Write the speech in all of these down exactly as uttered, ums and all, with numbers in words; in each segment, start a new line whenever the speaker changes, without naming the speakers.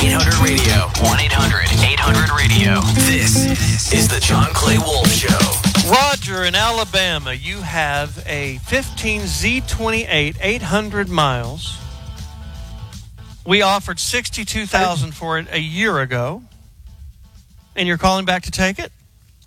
eight hundred radio. one eight hundred eight hundred radio. This is the John Clay Wolf Show.
Roger, in Alabama, you have a fifteen Z twenty-eight, eight hundred miles. We offered sixty-two thousand dollars for it a year ago. And you're calling back to take it?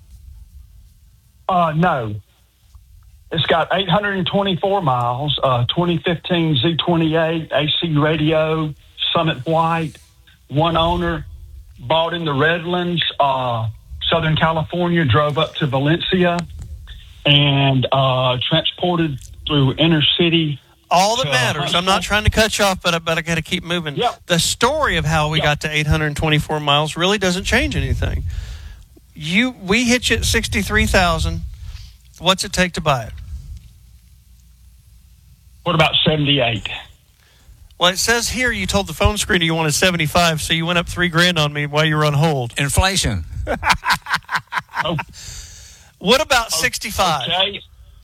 Uh, no. It's got eight hundred twenty-four miles, uh, twenty fifteen Z twenty-eight, A C radio, Summit White, one owner, bought in the Redlands, uh, Southern California, drove up to Valencia, and uh, transported through inner city.
All that matters. I'm not trying to cut you off, but I, but I got to keep moving.
Yep.
The story of how we
Yep.
got to eight hundred twenty-four miles really doesn't change anything. You, we hit you at sixty-three thousand. What's it take to buy it?
What about seventy-eight?
Well, it says here you told the phone screener you wanted seventy-five, so you went up three grand on me while you were on hold.
Inflation.
Oh,
What about sixty-five?
okay.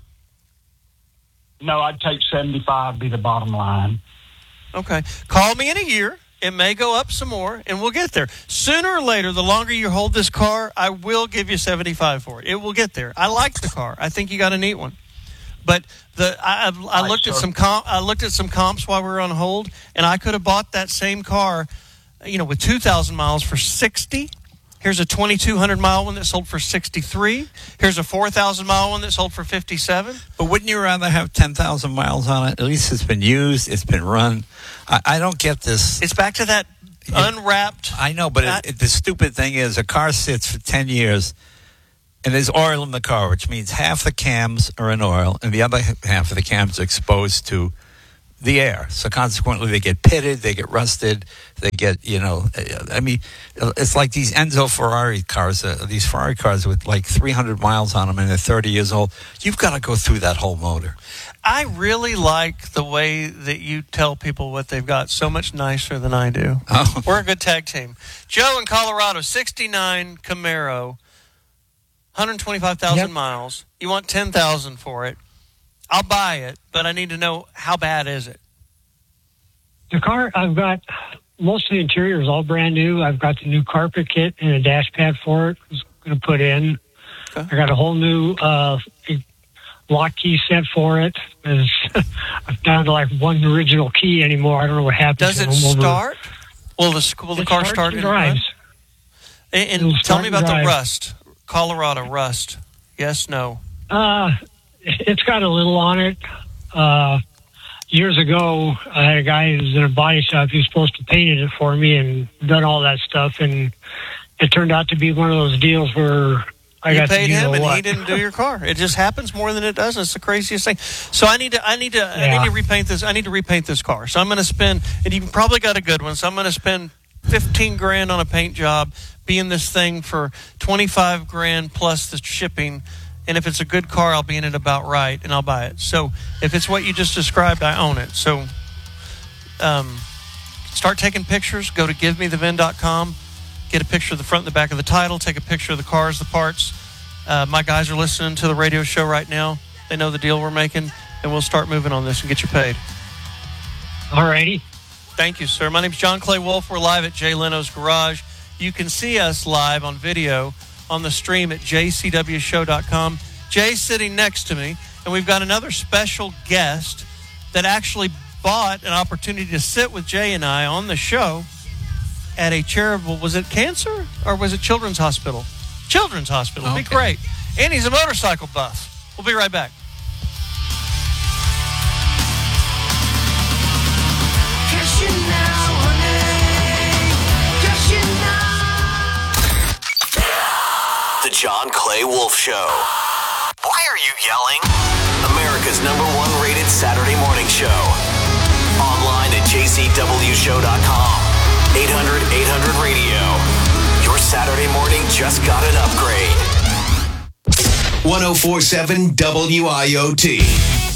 No, I'd take seventy-five, be the bottom line.
Okay. Call me in a year. It may go up some more, and we'll get there. Sooner or later, the longer you hold this car, I will give you seventy-five for it. It will get there. I like the car. I think you got a neat one. But the I, I, I looked at some comp, I looked at some comps while we were on hold, and I could have bought that same car, you know, with two thousand miles for sixty. Here's a twenty-two hundred mile one that sold for sixty-three. Here's a four thousand mile one that sold for fifty-seven.
But wouldn't you rather have ten thousand miles on it? At least it's been used. It's been run. I, I don't get this.
It's back to that unwrapped.
I know, but
that,
it, it, the stupid thing is a car sits for ten years and there's oil in the car, which means half the cams are in oil and the other half of the cams are exposed to the air. So consequently, they get pitted, they get rusted, they get, you know, I mean, it's like these Enzo Ferrari cars, uh, these Ferrari cars with like three hundred miles on them and they're thirty years old. You've got to go through that whole motor.
I really like the way that you tell people what they've got so much nicer than I do.
Oh.
We're a good tag team. Joe in Colorado, sixty-nine Camaro, one hundred twenty-five thousand
Yep.
miles. You want ten thousand for it. I'll buy it, but I need to know how bad is it?
The car, I've got most of the interior is all brand new. I've got the new carpet kit and a dash pad for it. I was going to put in.
Okay.
I got a whole new uh, lock key set for it. It's, I'm down to like one original key anymore. I don't know what happened.
Does
to
it
them over-
start? Will the, will the
It
car
starts
start
and
in run?
drives.
And, and
It'll
tell
start
me
and
about the
drive.
rust. Colorado rust. Yes, no.
Uh, it's got a little on it. Uh, years ago, I had a guy who was in a body shop. He was supposed to paint it for me and done all that stuff. And it turned out to be one of those deals where I
You
got
paid
to you
him
know
and
what.
he didn't do your car. It just happens more than it doesn't. It's the craziest thing. So I need to, I need to, I
Yeah.
need to repaint this. I need to repaint this car. So I'm going to spend, and you've probably got a good one. So I'm going to spend fifteen grand on a paint job, be in this thing for twenty-five grand plus the shipping. And if it's a good car, I'll be in it about right, and I'll buy it. So if it's what you just described, I own it. So um, start taking pictures. Go to give me the V I N dot com. Get a picture of the front and the back of the title. Take a picture of the cars, the parts. Uh, my guys are listening to the radio show right now. They know the deal we're making, and we'll start moving on this and get you paid.
All righty.
Thank you, sir. My name's John Clay Wolf. We're live at Jay Leno's Garage. You can see us live on video on the stream at j c w show dot com. Jay's sitting next to me, and we've got another special guest that actually bought an opportunity to sit with Jay and I on the show at a charitable, was it cancer or was it Children's Hospital? Children's Hospital. It'd be
Okay.
great. And he's a motorcycle buff. We'll be right back.
The John Clay Wolf Show. Why are you yelling? America's number one rated Saturday morning show. Online at j c w show dot com. eight hundred eight hundred radio. Your Saturday morning just got an upgrade.
one oh four point seven W I O T.